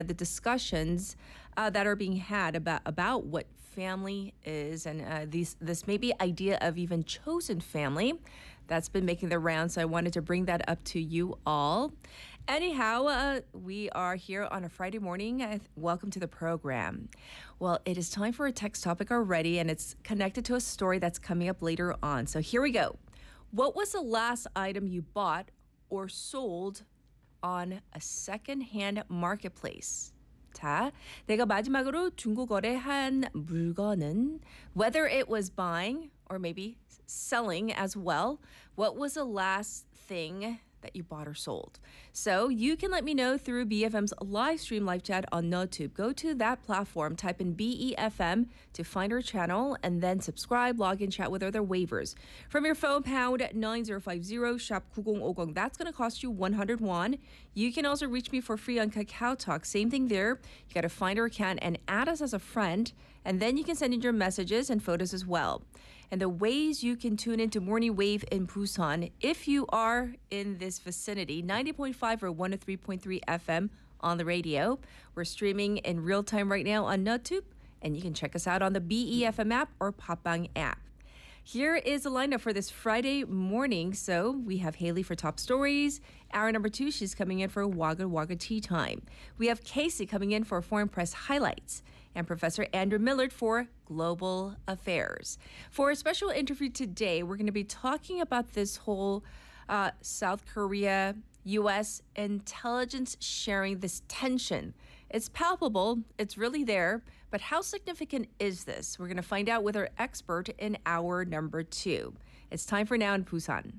the discussions that are being had about what family is, and this maybe idea of even chosen family that's been making the rounds. So I wanted to bring that up to you all. Anyhow, we are here on a Friday morning. Welcome to the program. Well, it is time for a text topic already, and it's connected to a story that's coming up later on. So here we go. What was the last item you bought or sold on a second-hand marketplace? 자, 내가 마지막으로 중고거래한 물건은, whether it was buying or maybe selling as well, what was the last thing that you bought or sold? So you can let me know through BFM's live stream live chat on YouTube. Go to that platform, type in BEFM to find our channel, and then subscribe, log in, chat with other waivers. From your phone, pound 9050, shop 9050. That's going to cost you 100 won. You can also reach me for free on Kakao Talk. Same thing there. You got to find our account and add us as a friend, and then you can send in your messages and photos as well. And the ways you can tune into Morning Wave in Busan if you are in this vicinity, 90.5 or 103.3 FM on the radio. We're streaming in real time right now on YouTube, and you can check us out on the BEFM app or Popbang app. Here is the lineup for this Friday morning. So we have Haley for top stories. Hour number 2, she's coming in for Wagga Wagga Tea Time. We have Casey coming in for Foreign Press Highlights, and Professor Andrew Millard for Global Affairs. For a special interview today, we're going to be talking about this whole South Korea, U.S. intelligence sharing, this tension. It's palpable, it's really there, but how significant is this? We're going to find out with our expert in hour number 2. It's time for Now in Busan.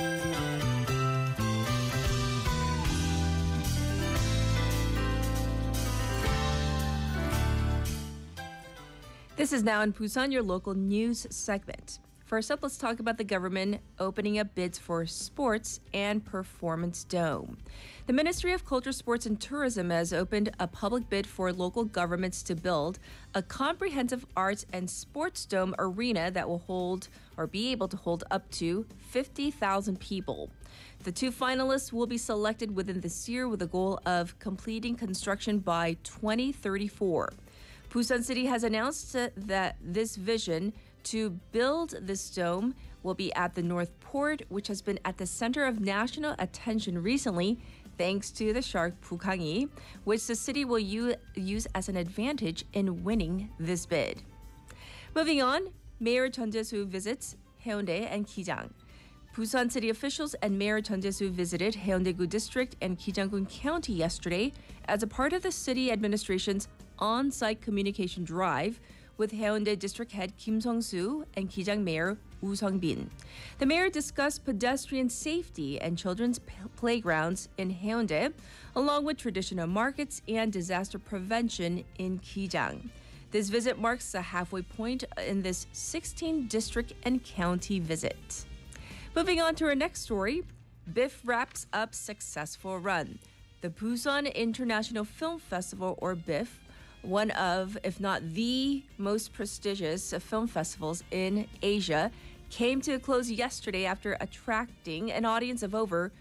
This is Now in Busan, your local news segment. First up, let's talk about the government opening up bids for sports and performance dome. The Ministry of Culture, Sports and Tourism has opened a public bid for local governments to build a comprehensive arts and sports dome arena that will hold or be able to hold up to 50,000 people. The 2 finalists will be selected within this year with the goal of completing construction by 2034. Busan City has announced that this vision to build this dome will be at the North Port, which has been at the center of national attention recently thanks to the shark Pukanghi, which the city will use as an advantage in winning this bid. Moving on, Mayor Chun Jae-soo visits Haeundae and Kijang. Busan city officials and Mayor Chun Jae-soo visited Haeundae-gu District and Kijang-gun County yesterday as a part of the city administration's on-site communication drive with Haeundae District Head Kim Sung-soo and Kijang Mayor Woo Sung-bin. The mayor discussed pedestrian safety and children's playgrounds in Haeundae, along with traditional markets and disaster prevention in Kijang. This visit marks a halfway point in this 16 district and county visit. Moving on to our next story, BIFF wraps up successful run. The Busan International Film Festival, or BIFF, one of, if not the most prestigious film festivals in Asia, came to a close yesterday after attracting an audience of over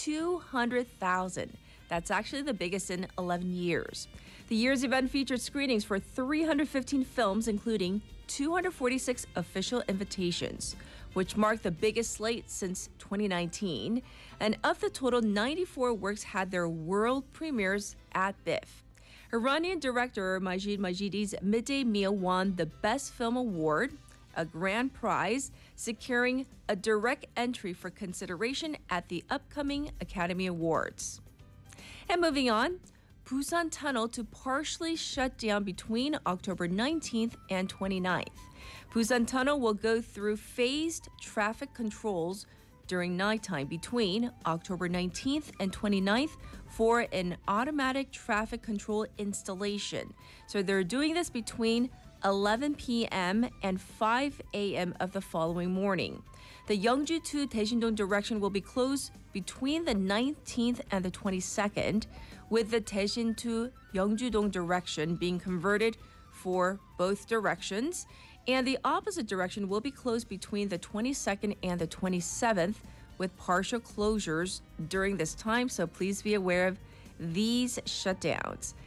200,000. That's actually the biggest in 11 years. The year's event featured screenings for 315 films, including 246 official invitations, which marked the biggest slate since 2019. And of the total, 94 works had their world premieres at BIFF. Iranian director Majid Majidi's Midday Meal won the Best Film Award, a grand prize, securing a direct entry for consideration at the upcoming Academy Awards. And moving on, Busan Tunnel to partially shut down between October 19th and 29th. Busan Tunnel will go through phased traffic controls during nighttime between October 19th and 29th for an automatic traffic control installation. So they're doing this between 11 p.m. and 5 a.m. of the following morning. The Yeongju to Daesindong direction will be closed between the 19th and the 22nd, with the Daesin to Yeongju-dong direction being converted for both directions, and the opposite direction will be closed between the 22nd and the 27th, with partial closures during this time, so please be aware of these shutdowns.